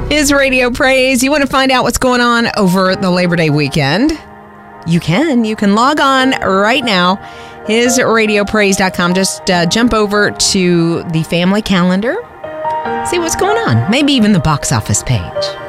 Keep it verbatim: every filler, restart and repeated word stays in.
His Radio Praise. You want to find out what's going on over the Labor Day weekend? You can. You can log on right now. his radio praise dot com. Just uh, jump over to the family calendar. See what's going on. Maybe even the box office page.